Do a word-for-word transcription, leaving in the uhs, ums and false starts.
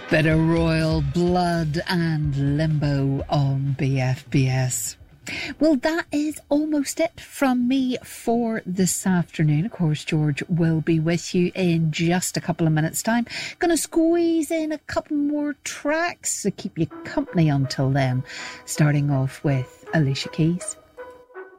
Bit of Royal Blood and Limbo on B F B S. Well, that is almost it from me for this afternoon. Of course, George will be with you in just a couple of minutes' time. Gonna squeeze in a couple more tracks to keep you company until then. Starting off with Alicia Keys.